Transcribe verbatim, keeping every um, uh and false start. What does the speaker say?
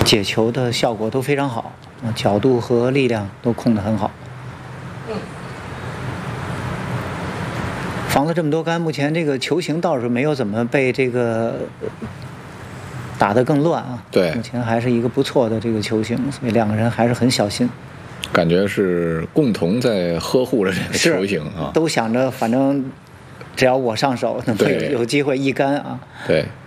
解球的效果都非常好，角度和力量都控得很好。防了这么多杆，目前这个球形倒是没有怎么被这个打得更乱啊。 对， 目前还是一个不错的这个球形，所以两个人还是很小心。 感觉是共同在呵护着这个球形啊， 都想着反正只要我上手，能有有机会一杆啊。 对。